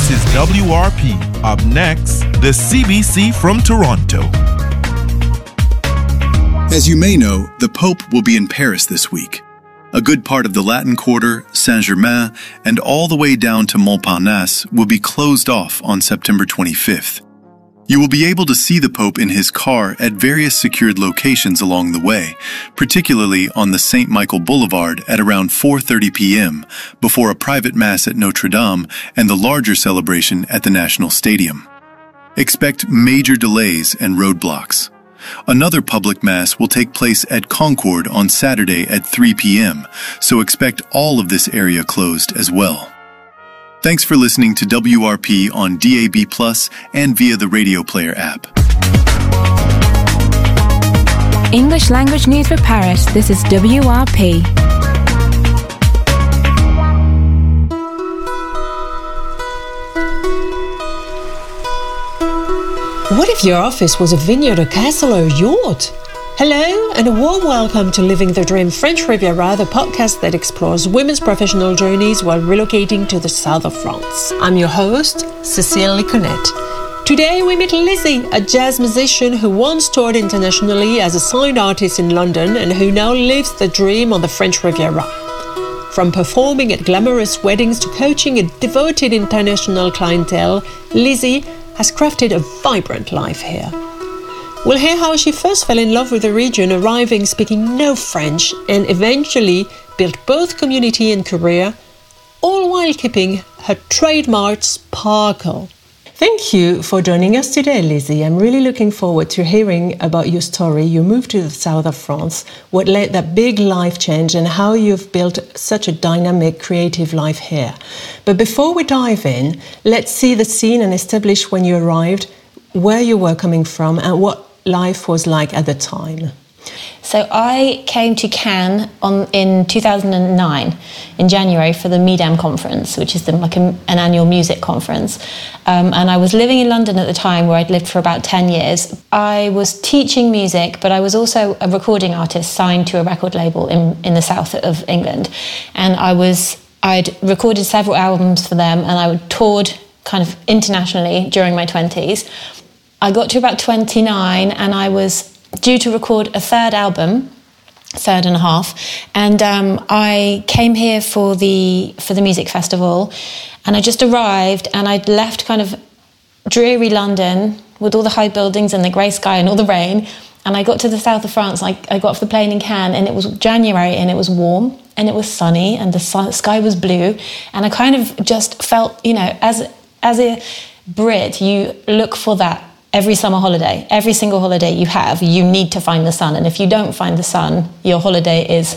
This is WRP. Up next, the CBC from Toronto. As you may know, the Pope will be in Paris this week. A good part of the Latin Quarter, Saint-Germain, and all the way down to Montparnasse will be closed off on September 25th. You will be able to see the Pope in his car at various secured locations along the way, particularly on the St. Michael Boulevard at around 4:30 p.m., before a private mass at Notre Dame and the larger celebration at the National Stadium. Expect major delays and roadblocks. Another public mass will take place at Concord on Saturday at 3 p.m., so expect all of this area closed as well. Thanks for listening to WRP on DAB+ and via the Radio Player app. English language news for Paris. This is WRP. What if your office was a vineyard, a castle, or a yacht? Hello, and a warm welcome to Living the Dream French Riviera, the podcast that explores women's professional journeys while relocating to the south of France. I'm your host, Cécile Liconette. Today we meet Lizzie, a jazz musician who once toured internationally as a signed artist in London and who now lives the dream on the French Riviera. From performing at glamorous weddings to coaching a devoted international clientele, Lizzie has crafted a vibrant life here. We'll hear how she first fell in love with the region, arriving speaking no French, and eventually built both community and career, all while keeping her trademark sparkle. Thank you for joining us today, Lizzie. I'm really looking forward to hearing about your story. You moved to the south of France, what led that big life change, and how you've built such a dynamic, creative life here. But before we dive in, let's see the scene and establish when you arrived, where you were coming from, and what life was like at the time. So I came to Cannes in 2009, in January, for the MIDEM conference, which is an annual music conference. And I was living in London at the time, where I'd lived for about 10 years. I was teaching music, but I was also a recording artist signed to a record label in the south of England. And I'd recorded several albums for them, and I toured kind of internationally during my 20s. I got to about 29, and I was due to record a third and a half, and I came here for the music festival, and I just arrived, and I'd left kind of dreary London with all the high buildings and the grey sky and all the rain, and I got to the south of France. I got off the plane in Cannes, and it was January, and it was warm, and it was sunny, and the sky was blue, and I kind of just felt, as a Brit, you look for that. Every summer holiday, every single holiday you have, you need to find the sun. And if you don't find the sun, your holiday is,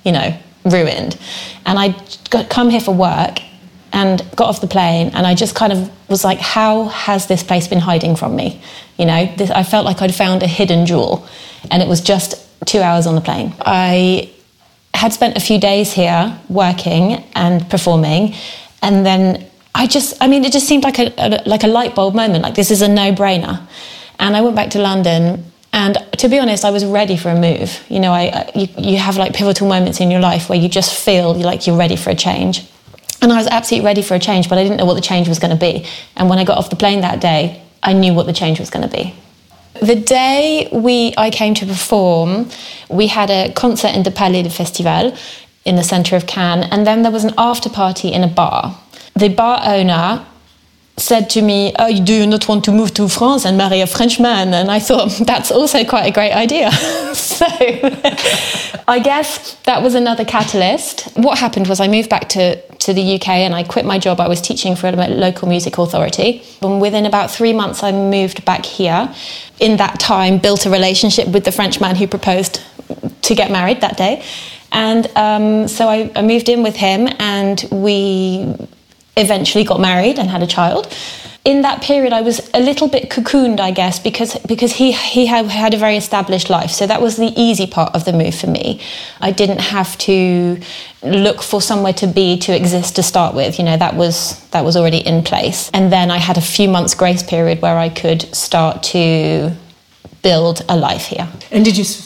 ruined. And I come here for work and got off the plane, and I just kind of was like, how has this place been hiding from me? I felt like I'd found a hidden jewel, and it was just 2 hours on the plane. I had spent a few days here working and performing, and then it just seemed like a light bulb moment, like this is a no-brainer. And I went back to London, and to be honest, I was ready for a move. You have like pivotal moments in your life where you just feel like you're ready for a change. And I was absolutely ready for a change, but I didn't know what the change was going to be. And when I got off the plane that day, I knew what the change was going to be. The day I came to perform, we had a concert in the Palais de Festival in the centre of Cannes, and then there was an after party in a bar. The bar owner said to me, "Oh, do you not want to move to France and marry a Frenchman?" And I thought, that's also quite a great idea. So I guess that was another catalyst. What happened was I moved back to the UK, and I quit my job. I was teaching for a local music authority. And within about 3 months, I moved back here. In that time, built a relationship with the Frenchman who proposed to get married that day. And so I moved in with him, and we eventually got married and had a child. In that period, I was a little bit cocooned, I guess, because he had a very established life. So that was the easy part of the move for me. I didn't have to look for somewhere to exist to start with. That was already in place. And then I had a few months grace period where I could start to build a life here. And did you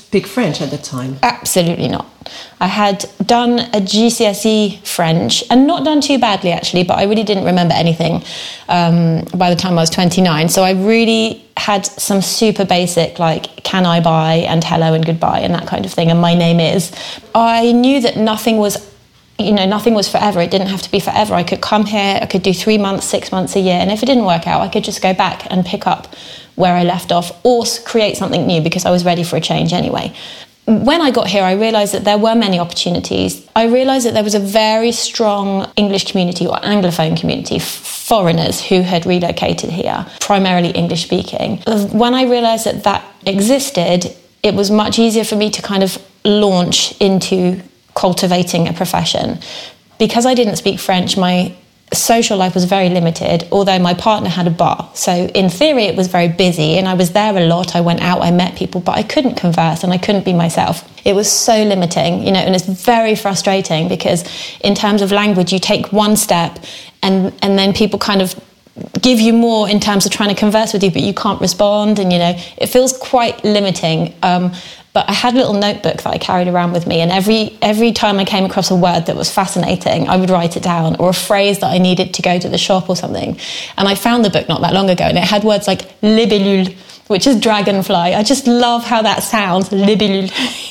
speak French at the time? Absolutely not. I had done a GCSE French, and not done too badly actually, but I really didn't remember anything by the time I was 29. So I really had some super basic, like, can I buy, and hello and goodbye, and that kind of thing, and my name is. I knew that nothing was forever. It didn't have to be forever. I could come here, I could do 3 months, 6 months, a year, and if it didn't work out, I could just go back and pick up where I left off, or create something new, because I was ready for a change anyway. When I got here, I realised that there were many opportunities. I realised that there was a very strong English community, or Anglophone community, foreigners who had relocated here, primarily English speaking. When I realised that that existed, it was much easier for me to kind of launch into cultivating a profession. Because I didn't speak French, my social life was very limited, although my partner had a bar. So in theory, it was very busy, and I was there a lot. I went out, I met people, but I couldn't converse and I couldn't be myself. It was so limiting, and it's very frustrating, because in terms of language, you take one step and then people kind of give you more in terms of trying to converse with you, but you can't respond, and it feels quite limiting. But I had a little notebook that I carried around with me, and every time I came across a word that was fascinating, I would write it down, or a phrase that I needed to go to the shop or something. And I found the book not that long ago, and it had words like libellule, which is dragonfly. I just love how that sounds, libellule,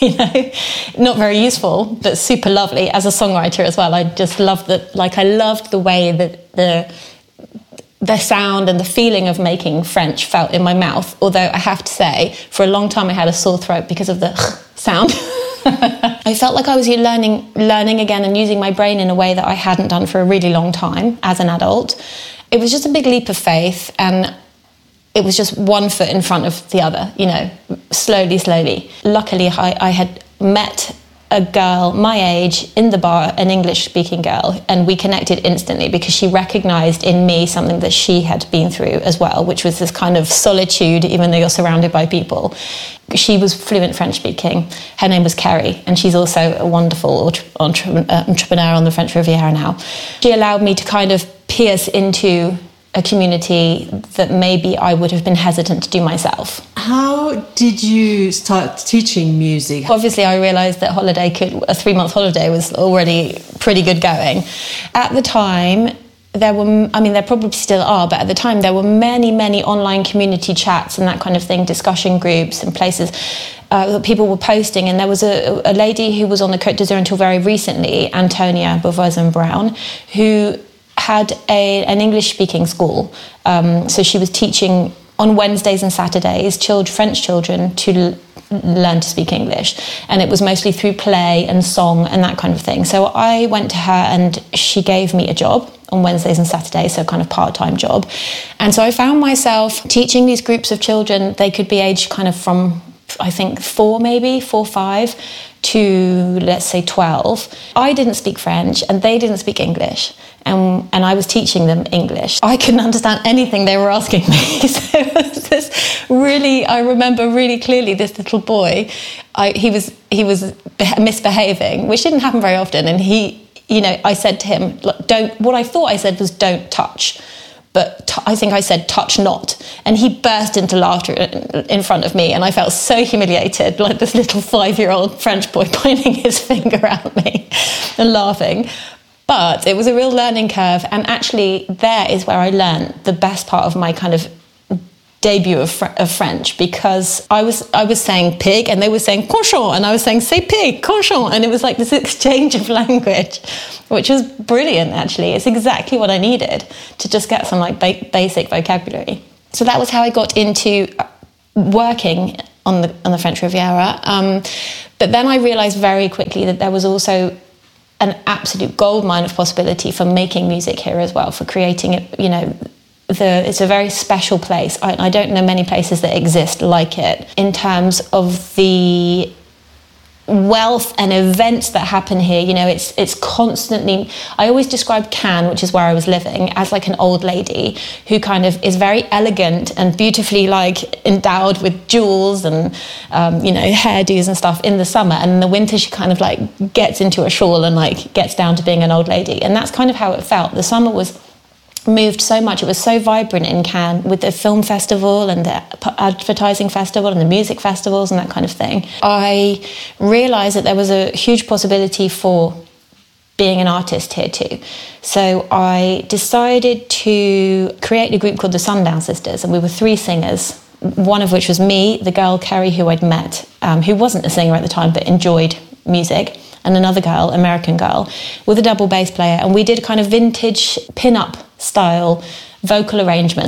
Not very useful, but super lovely as a songwriter as well. I just loved I loved the way that the sound and the feeling of making French felt in my mouth. Although I have to say, for a long time I had a sore throat because of the sound. I felt like I was learning again and using my brain in a way that I hadn't done for a really long time as an adult. It was just a big leap of faith, and it was just one foot in front of the other, slowly. Luckily, I had met a girl my age in the bar, an English-speaking girl, and we connected instantly because she recognised in me something that she had been through as well, which was this kind of solitude, even though you're surrounded by people. She was fluent French-speaking. Her name was Kerry, and she's also a wonderful entrepreneur on the French Riviera now. She allowed me to kind of pierce into a community that maybe I would have been hesitant to do myself. How did you start teaching music? Obviously, I realised that a 3-month holiday was already pretty good going. At the time, there probably still are, but at the time there were many, many online community chats and that kind of thing, discussion groups and places that people were posting. And there was a lady who was on the Côte d'Azur until very recently, Antonia Beauvoisin-Brown, who had an English-speaking school. So she was teaching on Wednesdays and Saturdays French children to learn to speak English. And it was mostly through play and song and that kind of thing. So I went to her and she gave me a job on Wednesdays and Saturdays, so kind of part-time job. And so I found myself teaching these groups of children. They could be aged kind of from, I think, 4, 5, to, let's say, 12. I didn't speak French and they didn't speak English. And I was teaching them English. I couldn't understand anything they were asking me. So it was this I remember really clearly this little boy, he was misbehaving, which didn't happen very often. And I said to him, what I thought I said was don't touch. But I think I said, touch not. And he burst into laughter in front of me. And I felt so humiliated, like this little 5-year-old French boy pointing his finger at me and laughing. But it was a real learning curve. And actually, there is where I learned the best part of my kind of debut of French, because I was saying pig and they were saying cochon, and I was saying c'est pig, cochon, and it was like this exchange of language, which was brilliant. Actually, it's exactly what I needed to just get some like basic vocabulary. So that was how I got into working on the French Riviera. But then I realised very quickly that there was also an absolute goldmine of possibility for making music here as well, for creating it. It's a very special place. I don't know many places that exist like it in terms of the wealth and events that happen here. It's constantly. I always describe Cannes, which is where I was living, as like an old lady who kind of is very elegant and beautifully like endowed with jewels and hairdos and stuff in the summer, and in the winter she kind of like gets into a shawl and like gets down to being an old lady. And that's kind of how it felt. The summer was moved so much. It was so vibrant in Cannes with the film festival and the advertising festival and the music festivals and that kind of thing. I realised that there was a huge possibility for being an artist here too. So I decided to create a group called the Sundown Sisters, and we were 3 singers, one of which was me, the girl Kerry who I'd met, who wasn't a singer at the time but enjoyed music, and another girl, American girl, with a double bass player, and we did kind of vintage pin-up style vocal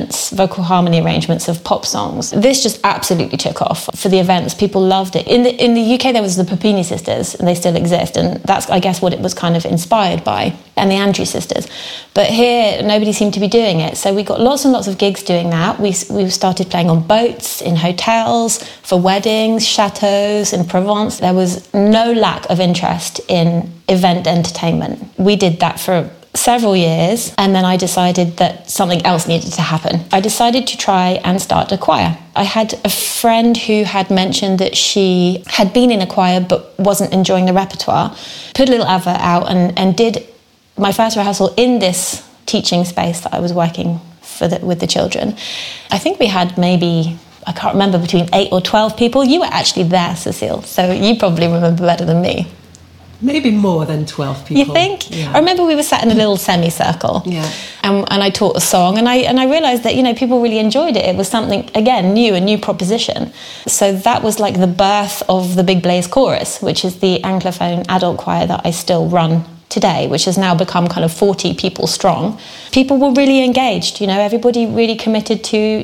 harmony arrangements of pop songs. This just absolutely took off for the events. People loved it. In the UK there was the Papini Sisters, and they still exist, and that's, I guess, what it was kind of inspired by, and the Andrew Sisters. But here nobody seemed to be doing it, so we got lots and lots of gigs doing that. We started playing on boats, in hotels, for weddings, chateaus in Provence. There was no lack of interest in event entertainment. We did that for several years, and then I decided that something else needed to happen. I decided to try and start a choir. I had a friend who had mentioned that she had been in a choir but wasn't enjoying the repertoire. Put a little advert out and did my first rehearsal in this teaching space that I was working with the children. I think we had maybe, I can't remember, between 8 or 12 people. You were actually there, Cecile, so you probably remember better than me. Maybe more than 12 people. You think? Yeah. I remember we were sat in a little semicircle. Yeah. And I taught a song, and I realised that, people really enjoyed it. It was something, again, new, a new proposition. So that was like the birth of the Big Blaze Chorus, which is the Anglophone adult choir that I still run today, which has now become kind of 40 people strong. People were really engaged, everybody really committed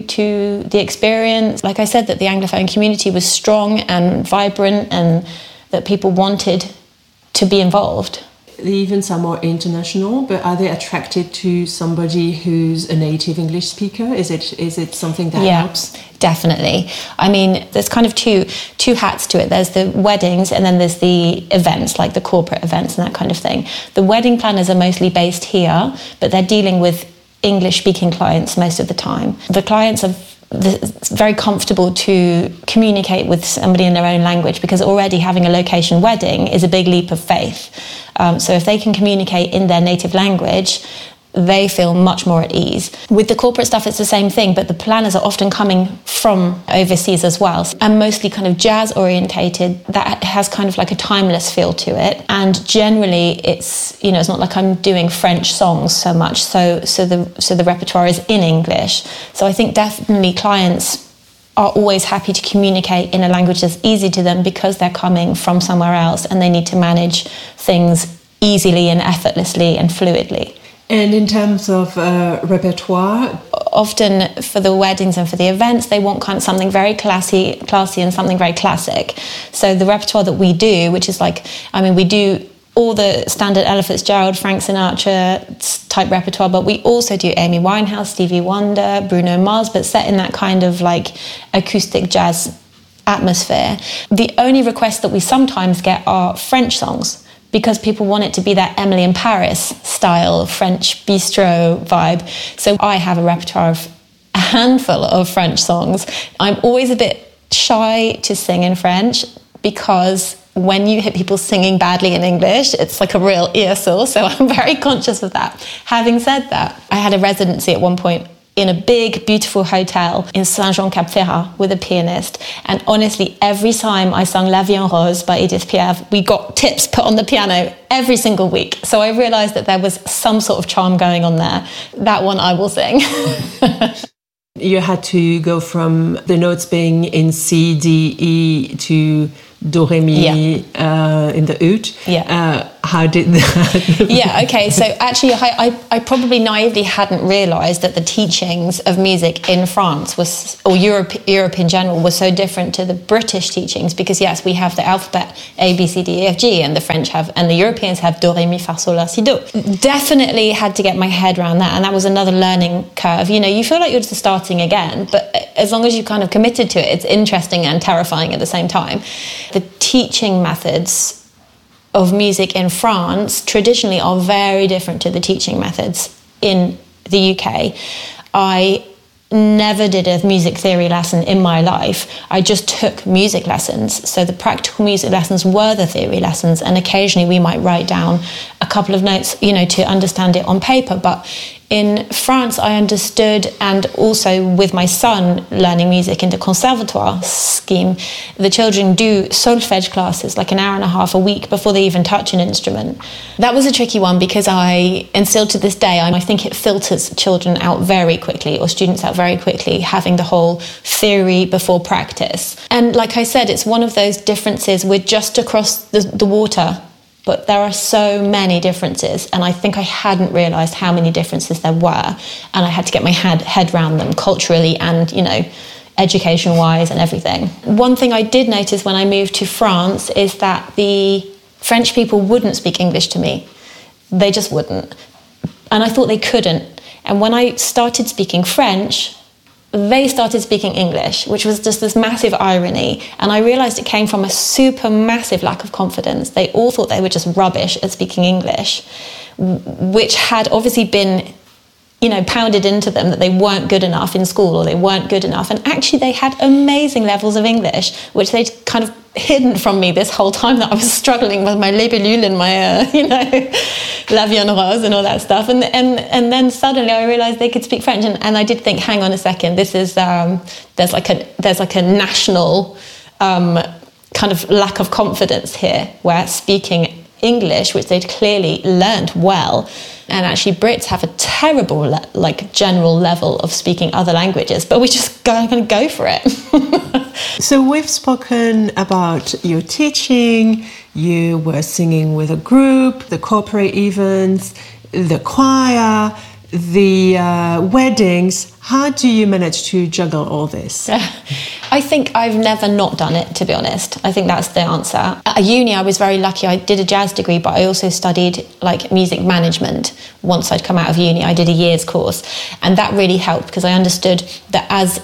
to the experience. Like I said, that the Anglophone community was strong and vibrant, and that people wanted to be involved. The events are more international, but are they attracted to somebody who's a native English speaker? Is it something that helps? Definitely. I mean, there's kind of two hats to it. There's the weddings, and then there's the events, like the corporate events and that kind of thing. The wedding planners are mostly based here, but they're dealing with English-speaking clients most of the time. The clients are very comfortable to communicate with somebody in their own language, because already having a location wedding is a big leap of faith. So if they can communicate in their native language, they feel much more at ease. With the corporate stuff, it's the same thing, but the planners are often coming from overseas as well, and mostly kind of jazz orientated. That has kind of like a timeless feel to it, and generally it's it's not like I'm doing French songs so much. So the repertoire is in English. So I think definitely clients are always happy to communicate in a language that's easy to them, because they're coming from somewhere else and they need to manage things easily and effortlessly and fluidly. And in terms of repertoire? Often for the weddings and for the events, they want kind of something very classy and something very classic. So the repertoire that we do, which is we do all the standard Ella Fitzgerald, Frank Sinatra type repertoire, but we also do Amy Winehouse, Stevie Wonder, Bruno Mars, but set in that kind of like acoustic jazz atmosphere. The only requests that we sometimes get are French songs, because people want it to be that Emily in Paris style, French bistro vibe. So I have a repertoire of a handful of French songs. I'm always a bit shy to sing in French, because when you hit people singing badly in English, it's like a real ear sore. So I'm very conscious of that. Having said that, I had a residency at one point in a big, beautiful hotel in Saint-Jean-Cap-Ferrat with a pianist. And honestly, every time I sung La Vie en Rose by Edith Piaf, we got tips put on the piano every single week. So I realised that there was some sort of charm going on there. That one I will sing. You had to go from the notes being in C, D, E to Do, Re, Mi in the oud. Yeah. How did that? Yeah, okay. So actually, I probably naively hadn't realised that the teachings of music in France or Europe in general was so different to the British teachings, because yes, we have the alphabet A, B, C, D, E, F, G, and the French have, and the Europeans have Do, Re, Mi, Fa, Sol, La, Si, Do. Definitely had to get my head around that, and that was another learning curve. You feel like you're just starting again, but as long as you kind of committed to it, it's interesting and terrifying at the same time. The teaching methods of music in France traditionally are very different to the teaching methods in the UK. I never did a music theory lesson in my life. I just took music lessons. So the practical music lessons were the theory lessons, and occasionally we might write down a couple of notes, to understand it on paper. But In France, I understood, and also with my son learning music in the conservatoire scheme, the children do solfège classes, like an hour and a half a week before they even touch an instrument. That was a tricky one because and still to this day, I think it filters children out very quickly, or students out very quickly, having the whole theory before practice. And like I said, it's one of those differences. We're just across the water, but there are so many differences, and I think I hadn't realised how many differences there were, and I had to get my head around them culturally and, education-wise and everything. One thing I did notice when I moved to France is that the French people wouldn't speak English to me. They just wouldn't. And I thought they couldn't. And when I started speaking French, they started speaking English, which was just this massive irony. And I realised it came from a super massive lack of confidence. They all thought they were just rubbish at speaking English, which had obviously been, pounded into them that they weren't good enough in school, or they weren't good enough. And actually they had amazing levels of English, which they'd kind of hidden from me this whole time that I was struggling with my libellule and my, La Vie en Rose and all that stuff. And then suddenly I realised they could speak French. And I did think, hang on a second, this is, there's like a national kind of lack of confidence here, where speaking English, which they'd clearly learned well, and actually Brits have a terrible general level of speaking other languages, but we just going to go for it. So we've spoken about your teaching, you were singing with a group, the corporate events, the choir, the weddings. How do you manage to juggle all this? I think I've never not done it, to be honest. I think that's the answer. At uni, I was very lucky. I did a jazz degree, but I also studied music management. Once I'd come out of uni, I did a year's course. And that really helped because I understood that as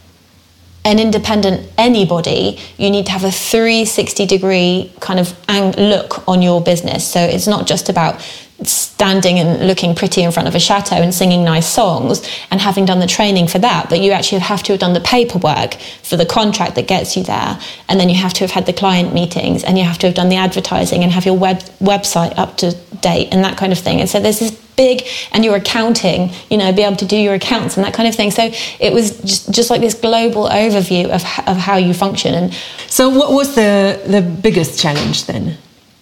an independent anybody, you need to have a 360-degree kind of look on your business. So it's not just about standing and looking pretty in front of a chateau and singing nice songs and having done the training for that, but you actually have to have done the paperwork for the contract that gets you there, and then you have to have had the client meetings, and you have to have done the advertising and have your website up to date and that kind of thing. And so there's this big, and your accounting, be able to do your accounts and that kind of thing. So it was just like this global overview of how you function. And so what was the biggest challenge then?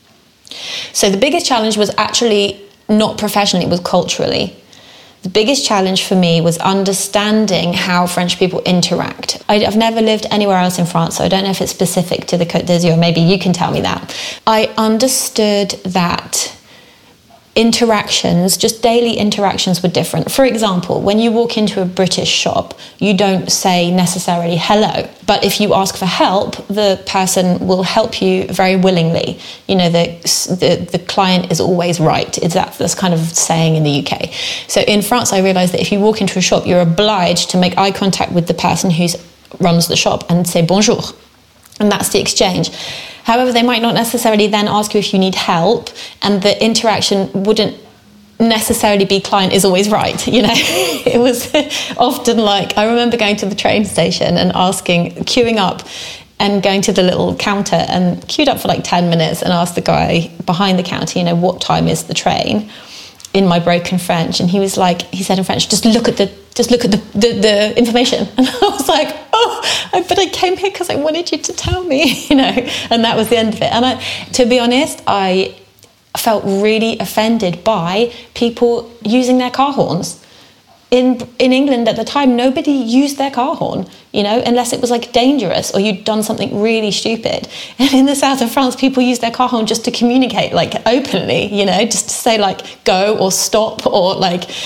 So the biggest challenge was actually not professionally, it was culturally. The biggest challenge for me was understanding how French people interact. I've never lived anywhere else in France, so I don't know if it's specific to the Côte d'Azur. Maybe you can tell me that. I understood that interactions, just daily interactions, were different. For example, when you walk into a British shop, you don't say necessarily hello. But if you ask for help, the person will help you very willingly. The client is always right. It's that's kind of saying in the UK. So in France, I realised that if you walk into a shop, you're obliged to make eye contact with the person who runs the shop and say bonjour. And that's the exchange. However, they might not necessarily then ask you if you need help, and the interaction wouldn't necessarily be client is always right, It was often I remember going to the train station and queuing up and going to the little counter and queued up for 10 minutes and asked the guy behind the counter, what time is the train, in my broken French. And he said in French, just look at the information. And I was like, but I came here because I wanted you to tell me, and that was the end of it. And to be honest, I felt really offended by people using their car horns. In England at the time, nobody used their car horn, unless it was dangerous or you'd done something really stupid. And in the south of France, people use their car horn just to communicate openly, just to say go or stop, or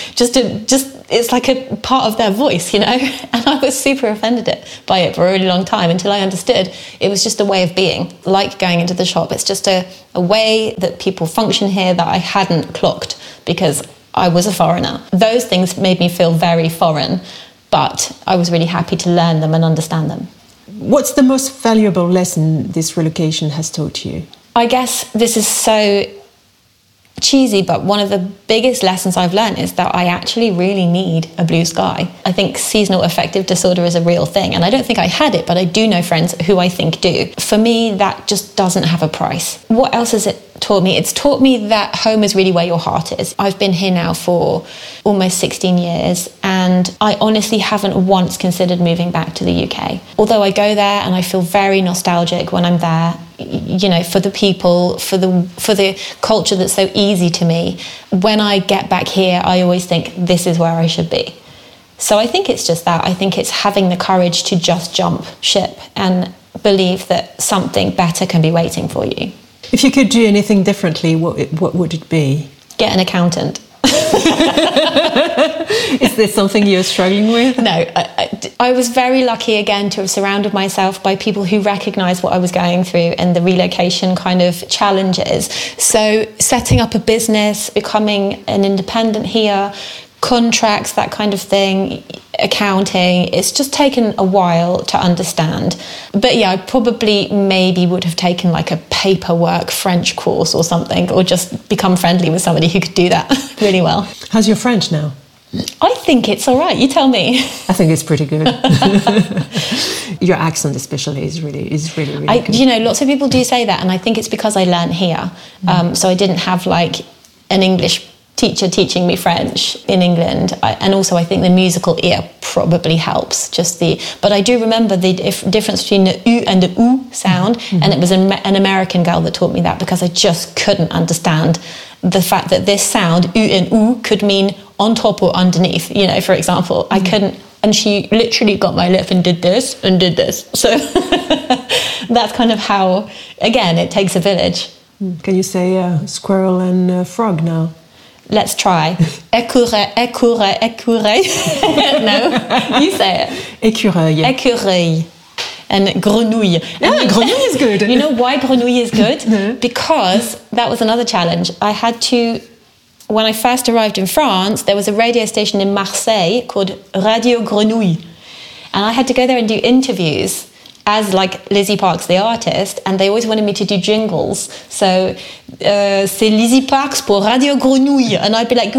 it's a part of their voice, And I was super offended by it for a really long time until I understood it was just a way of being, going into the shop. It's just a way that people function here that I hadn't clocked because I was a foreigner. Those things made me feel very foreign, but I was really happy to learn them and understand them. What's the most valuable lesson this relocation has taught you? I guess this is so cheesy, but one of the biggest lessons I've learned is that I actually really need a blue sky. I think seasonal affective disorder is a real thing, and I don't think I had it, but I do know friends who I think do. For me, that just doesn't have a price. What else has it taught me? It's taught me that home is really where your heart is. I've been here now for almost 16 years, and I honestly haven't once considered moving back to the UK. Although I go there and I feel very nostalgic when I'm there, you know, for the people, for the culture that's so easy to me. When I get back here, I always think this is where I should be. So I think it's just that. I think it's having the courage to just jump ship and believe that something better can be waiting for you. If you could do anything differently, what would it be? Get an accountant. Is this something you're struggling with? No, I was very lucky again to have surrounded myself by people who recognised what I was going through and the relocation kind of challenges. So setting up a business, becoming an independent here, contracts, that kind of thing, accounting, it's just taken a while to understand. But yeah, I probably maybe would have taken like a paperwork French course or something, or just become friendly with somebody who could do that really well. How's your French now? I think it's all right. You tell me. I think it's pretty good. Your accent especially is really good. You know, lots of people do say that, and I think it's because I learned here. So I didn't have like an English teacher teaching me French in England, and also I think the musical ear probably helps. But I do remember the difference between the U and the OO sound, and it was an American girl that taught me that, because I just couldn't understand the fact that this sound U and OO could mean on top or underneath. You know, for example, I couldn't, and she literally got my lip and did this and did this. So that's kind of how, again, it takes a village. Can you say squirrel and frog now? Let's try. Écureuil, écureuil, écureuil. No, you say it. Écureuil. Écureuil. And grenouille. Yeah, grenouille is good. You know why grenouille is good? No. Because that was another challenge. I had to, when I first arrived in France, there was a radio station in Marseille called Radio Grenouille. And I had to go there and do interviews as like Lizzie Parks, the artist, and they always wanted me to do jingles. So, c'est Lizzie Parks pour Radio Grenouille. And I'd be like,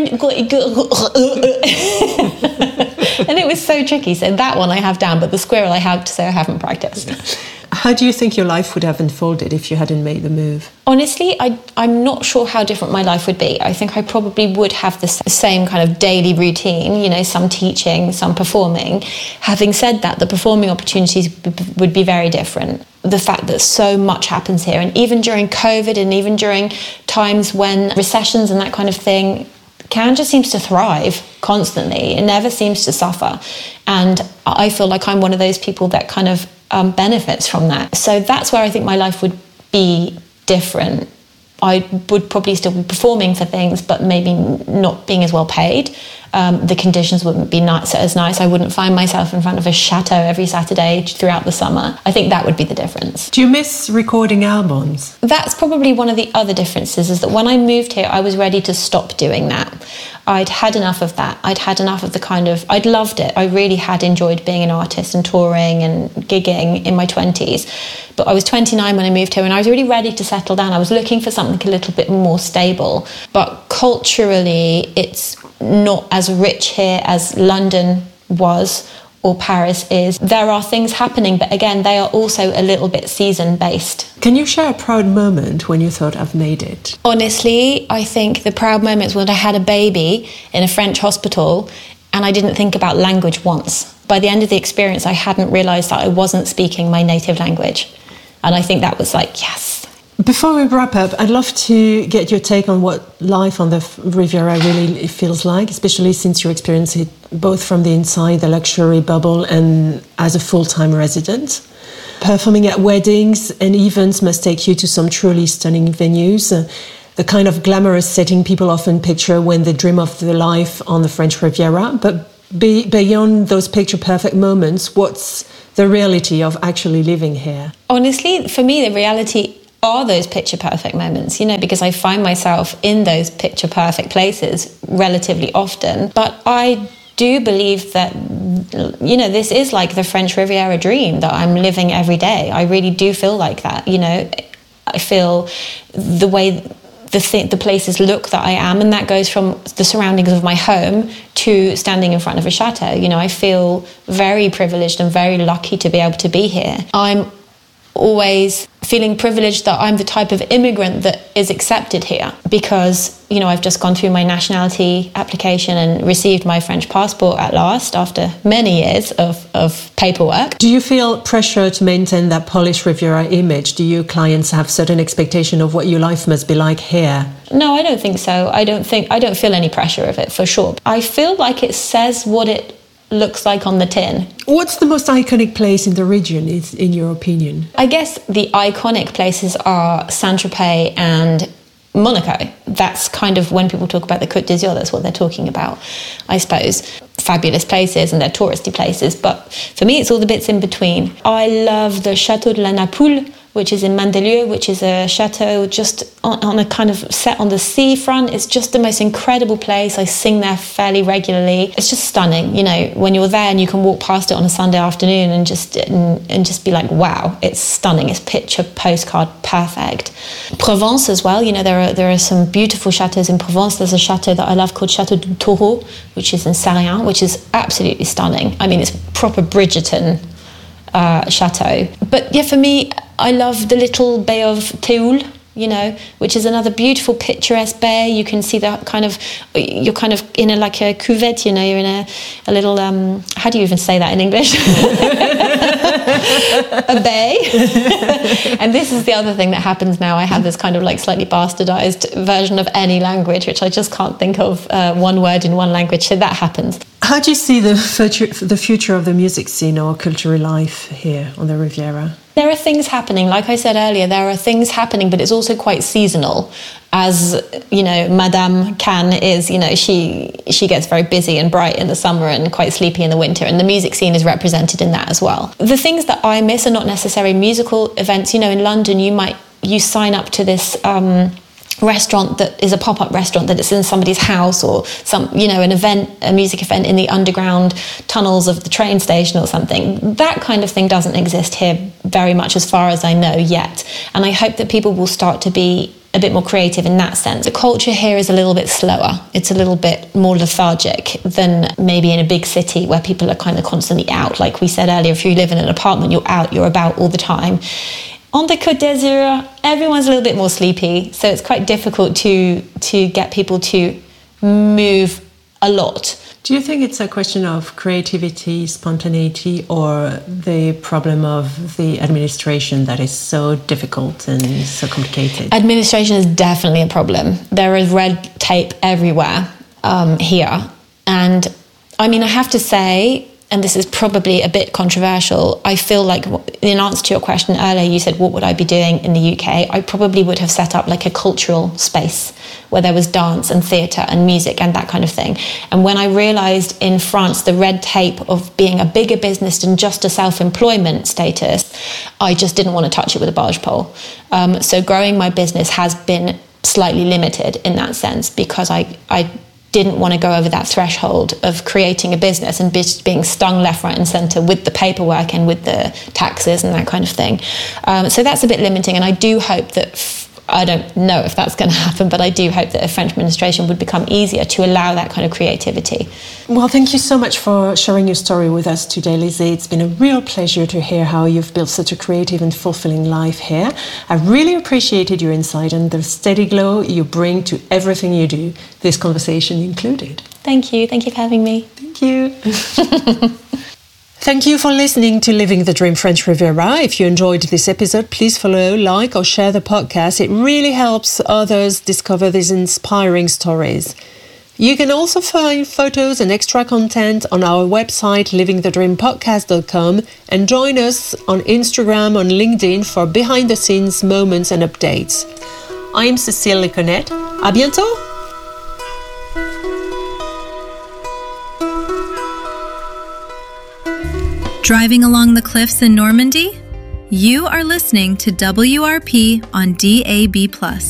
and it was so tricky. So that one I have down, but the squirrel I have to say I haven't practiced. How do you think your life would have unfolded if you hadn't made the move? Honestly, I'm not sure how different my life would be. I think I probably would have the same kind of daily routine, you know, some teaching, some performing. Having said that, the performing opportunities would be very different. The fact that so much happens here, and even during COVID and even during times when recessions and that kind of thing, Cannes just seems to thrive constantly. It never seems to suffer. And I feel like I'm one of those people that kind of benefits from that. So that's where I think my life would be different. I would probably still be performing for things, but maybe not being as well paid. The conditions wouldn't be as nice. I wouldn't find myself in front of a chateau every Saturday throughout the summer. I think that would be the difference. Do you miss recording albums? That's probably one of the other differences, is that when I moved here, I was ready to stop doing that. I'd had enough of that. I'd had enough of the kind of... I'd loved it. I really had enjoyed being an artist and touring and gigging in my 20s. But I was 29 when I moved here, and I was really ready to settle down. I was looking for something a little bit more stable. But culturally, it's not as rich here as London was or Paris is. There are things happening, but again, they are also a little bit season-based. Can you share a proud moment when you thought, I've made it? Honestly, I think the proud moments when I had a baby in a French hospital and I didn't think about language once. By the end of the experience, I hadn't realised that I wasn't speaking my native language. And I think that was like, yes. Before we wrap up, I'd love to get your take on what life on the Riviera really feels like, especially since you experience it both from the inside, the luxury bubble, and as a full-time resident. Performing at weddings and events must take you to some truly stunning venues, the kind of glamorous setting people often picture when they dream of the life on the French Riviera. But beyond those picture-perfect moments, what's the reality of actually living here? Honestly, for me, the reality are those picture-perfect moments, you know, because I find myself in those picture-perfect places relatively often. But I do believe that, you know, this is like the French Riviera dream that I'm living every day. I really do feel like that, you know. I feel the way the places look that I am, and that goes from the surroundings of my home to standing in front of a chateau. You know, I feel very privileged and very lucky to be able to be here. I'm always feeling privileged that I'm the type of immigrant that is accepted here, because, you know, I've just gone through my nationality application and received my French passport at last after many years of paperwork. Do you feel pressure to maintain that Polish Riviera image? Do your clients have certain expectation of what your life must be like here? No, I don't think so. I don't feel any pressure of it, for sure. I feel like it says what it looks like on the tin. What's the most iconic place in the region, in your opinion? I guess the iconic places are Saint-Tropez and Monaco. That's kind of, when people talk about the Côte d'Azur, that's what they're talking about, I suppose. Fabulous places, and they're touristy places, but for me it's all the bits in between. I love the Château de la Napoule, which is in Mandelieu, which is a chateau just on a kind of set on the seafront. It's just the most incredible place. I sing there fairly regularly. It's just stunning, you know, when you're there and you can walk past it on a Sunday afternoon and just be like, wow, it's stunning. It's picture postcard perfect. Provence as well, you know, there are some beautiful chateaux in Provence. There's a chateau that I love called Chateau du Taureau, which is in Sarriens, which is absolutely stunning. I mean, it's proper Bridgerton chateau. But yeah, for me, I love the little bay of Théoul, you know, which is another beautiful picturesque bay. You can see that you're kind of in like a cuvette, you know, you're in a little, how do you even say that in English? A bay. And this is the other thing that happens now. I have this kind of like slightly bastardized version of any language, which I just can't think of one word in one language. So that happens. How do you see the future of the music scene or cultural life here on the Riviera? There are things happening. Like I said earlier, there are things happening, but it's also quite seasonal. As, you know, Madame Cannes is, you know, she gets very busy and bright in the summer and quite sleepy in the winter, and the music scene is represented in that as well. The things that I miss are not necessarily musical events. You know, in London, you sign up to this restaurant that is a pop-up restaurant that is in somebody's house, or a music event in the underground tunnels of the train station or something. That kind of thing doesn't exist here very much, as far as I know, yet. And I hope that people will start to be a bit more creative in that sense. The culture here is a little bit slower. It's a little bit more lethargic than maybe in a big city where people are kind of constantly out. Like we said earlier, if you live in an apartment, you're out, you're about all the time. On the Côte d'Azur, everyone's a little bit more sleepy, so it's quite difficult to get people to move a lot. Do you think it's a question of creativity, spontaneity, or the problem of the administration that is so difficult and so complicated? Administration is definitely a problem. There is red tape everywhere here. And I mean, I have to say, and this is probably a bit controversial, I feel like in answer to your question earlier, you said, what would I be doing in the UK? I probably would have set up like a cultural space where there was dance and theatre and music and that kind of thing. And when I realised in France the red tape of being a bigger business than just a self-employment status, I just didn't want to touch it with a barge pole. So growing my business has been slightly limited in that sense, because I didn't want to go over that threshold of creating a business and being stung left, right and centre with the paperwork and with the taxes and that kind of thing. So that's a bit limiting, and I do hope that, I don't know if that's going to happen, but I do hope that a French administration would become easier to allow that kind of creativity. Well, thank you so much for sharing your story with us today, Lizzie. It's been a real pleasure to hear how you've built such a creative and fulfilling life here. I really appreciated your insight and the steady glow you bring to everything you do, this conversation included. Thank you. Thank you for having me. Thank you. Thank you for listening to Living the Dream French Riviera. If you enjoyed this episode, please follow, like or share the podcast. It really helps others discover these inspiring stories. You can also find photos and extra content on our website, livingthedreampodcast.com, and join us on Instagram, on LinkedIn for behind-the-scenes moments and updates. I'm Cécile Leconnet. À bientôt! Driving along the cliffs in Normandy? You are listening to WRP on DAB+.